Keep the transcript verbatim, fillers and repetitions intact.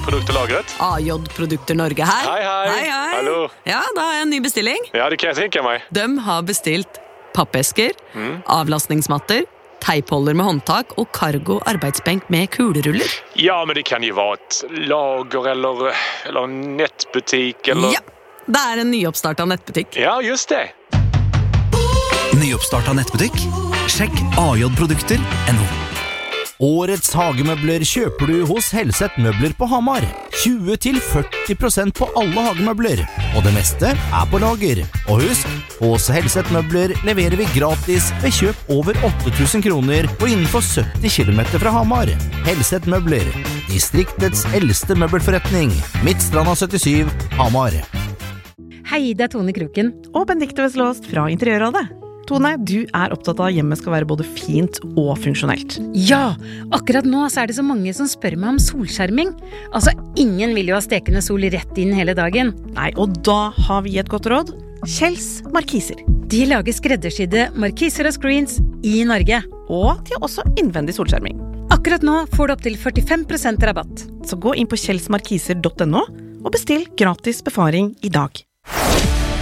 produkterlagret. A J Produkter Norge her. Hei, hei. Hei, hei. Hallo. Ja, da har jeg en ny bestilling. Ja, det kan jeg tenke meg. De har bestilt pappesker, mm. avlastningsmatter, teipholder med håndtak og cargo arbeidsbenk med kuleruller. Ja, men det kan jo være et lager eller, eller en nettbutikk eller... Ja, det er en nyoppstartet nettbutikk. Ja, just det. Nyoppstartet nettbutikk? Sjekk A J Produkter punktum no. Årets hagemøbler kjøper du hos Helseth Møbler på Hamar. tjue til førti prosent på alle hagemøbler, og det meste er på lager. Og husk, hos Helseth Møbler leverer vi gratis ved kjøp over åtte tusen kroner og innenfor sytti kilometer fra Hamar. Helseth Møbler, distriktets eldste møbelforretning. Midtstranda syttisju, Hamar. Hei, det er Tone Kroken. Og Benedikte Veslåst fra Interiørrådet. Tone, du er opptatt av at hjemmet skal være både fint og funksjonelt. Ja, akkurat nå så er det så mange som spør meg om solskjerming. Altså, ingen vil jo ha stekende sol rett inn hele dagen. Nei, og da har vi et godt råd. Kjells Markiser. De lager skreddersydde markiser og screens i Norge. Og de har også innvendig solskjerming. Akkurat nå får du opp til førtifem prosent rabatt. Så gå inn på kjells markiser punktum no og bestill gratis befaring i dag.